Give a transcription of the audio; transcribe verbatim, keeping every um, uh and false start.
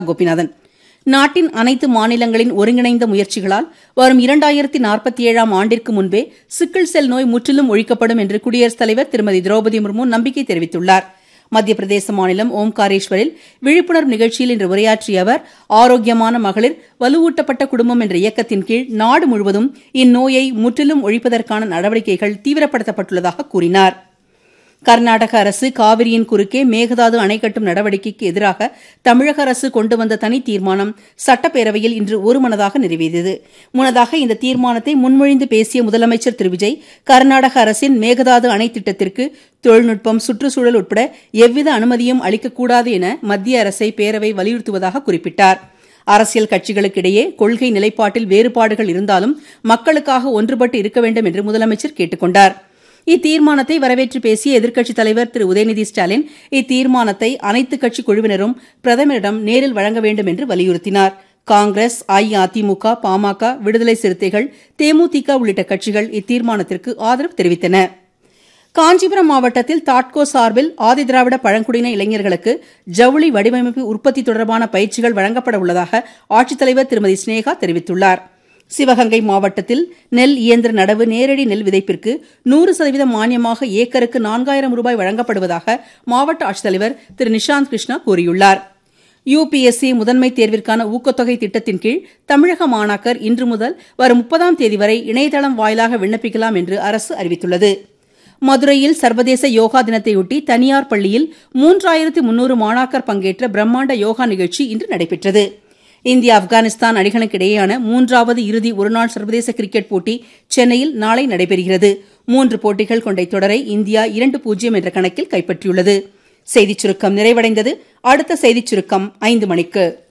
கோபிநாதன். நாட்டின் அனைத்து மாநிலங்களின் ஒருங்கிணைந்த முயற்சிகளால் வரும் இரண்டாயிரத்து நாற்பத்தி ஏழாம் ஆண்டிற்கு முன்பே சிக்கிள் செல் நோய் முற்றிலும் ஒழிக்கப்படும் என்று குடியரசுத் தலைவர் திருமதி திரௌபதி முர்மு நம்பிக்கை தெரிவித்துள்ளார். மத்திய பிரதேச மாநிலம் ஓம்காரேஸ்வரில் விழிப்புணர்வு நிகழ்ச்சியில் இன்று உரையாற்றிய அவர், ஆரோக்கியமான மகளிர் வலுவூட்டப்பட்ட குடும்பம் என்ற இயக்கத்தின் கீழ் நாடு முழுவதும் இந்நோயை முற்றிலும் ஒழிப்பதற்கான நடவடிக்கைகள் தீவிரப்படுத்தப்பட்டுள்ளதாக கூறினார். கர்நாடக அரசு காவிரியின் குறுக்கே மேகதாது அணை கட்டும் நடவடிக்கைக்கு எதிராக தமிழக அரசு கொண்டு வந்த தனி தீர்மானம் சட்டப்பேரவையில் இன்று ஒருமனதாக நிறைவேறியது. முன்னதாக இந்த தீர்மானத்தை முன்மொழிந்து பேசிய முதலமைச்சர் திரு விஜய், கர்நாடக அரசின் மேகதாது அணை திட்டத்திற்கு தொழில்நுட்பம், சுற்றுச்சூழல் உட்பட எவ்வித அனுமதியும் அளிக்கக்கூடாது என மத்திய அரசை பேரவை வலியுறுத்துவதாக குறிப்பிட்டார். அரசியல் கட்சிகளுக்கிடையே கொள்கை நிலைப்பாட்டில் வேறுபாடுகள் இருந்தாலும் மக்களுக்காக ஒன்றுபட்டு இருக்க வேண்டும் என்று முதலமைச்சர் கேட்டுக் கொண்டார். இத்தீர்மானத்தை வரவேற்று பேசிய எதிர்க்கட்சித் தலைவர் திரு உதயநிதி ஸ்டாலின், இத்தீர்மானத்தை அனைத்துக் கட்சி குழுவினரும் பிரதமரிடம் நேரில் வழங்க வேண்டும் என்று வலியுறுத்தினார். காங்கிரஸ், அஇஅதிமுக, பாமக, விடுதலை சிறுத்தைகள், தேமுதிக உள்ளிட்ட கட்சிகள் இத்தீர்மானத்திற்கு ஆதரவு தெரிவித்தன. காஞ்சிபுரம் மாவட்டத்தில் தாட்கோ சார்பில் ஆதிதிராவிட பழங்குடியின இளைஞர்களுக்கு ஜவுளி வடிவமைப்பு உற்பத்தி தொடர்பான பயிற்சிகள் வழங்கப்பட உள்ளதாக ஆட்சித்தலைவர் திருமதி ஸ்னேகா தெரிவித்துள்ளார். சிவகங்கை மாவட்டத்தில் நெல் இயந்திர நடவு, நேரடி நெல் விதைப்பிற்கு நூறு சதவீதம் மானியமாக ஏக்கருக்கு நான்காயிரம் ரூபாய் வழங்கப்படுவதாக மாவட்ட ஆட்சித்தலைவர் திரு நிஷாந்த் கிருஷ்ணா கூறியுள்ளார். யுபிஎஸ்சி முதன்மை தேர்விற்கான ஊக்கத்தொகை திட்டத்தின் கீழ் தமிழக மாணாக்கர் இன்று முதல் வரும் முப்பதாம் தேதி வரை இணையதளம் வாயிலாக விண்ணப்பிக்கலாம் என்று அரசு அறிவித்துள்ளது. மதுரையில் சர்வதேச யோகா தினத்தையொட்டி தனியார் பள்ளியில் மூன்றாயிரத்து முன்னூறு மாணாக்கர் பங்கேற்ற பிரம்மாண்ட யோகா நிகழ்ச்சி இன்று நடைபெற்றது. இந்தியா ஆப்கானிஸ்தான் அணிகளுக்கு இடையேயான மூன்றாவது இறுதி ஒருநாள் சர்வதேச கிரிக்கெட் போட்டி சென்னையில் நாளை நடைபெறுகிறது. மூன்று போட்டிகள் கொண்ட தொடரை இந்தியா இரண்டு பூஜ்ஜியம் என்ற கணக்கில் கைப்பற்றியுள்ளது. செய்திச் சுருக்கம் நிறைவடைந்தது. அடுத்த செய்திச் சுருக்கம் ஐந்து மணிக்கு.